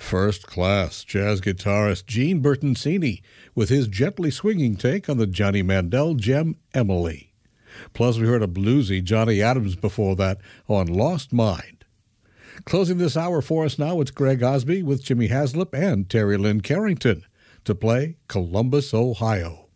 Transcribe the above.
First-class jazz guitarist Gene Bertoncini with his gently swinging take on the Johnny Mandel gem Emily. Plus, we heard a bluesy Johnny Adams before that on Lost Mind. Closing this hour for us now, it's Greg Osby with Jimmy Haslip and Terry Lynn Carrington to play Columbus, Ohio.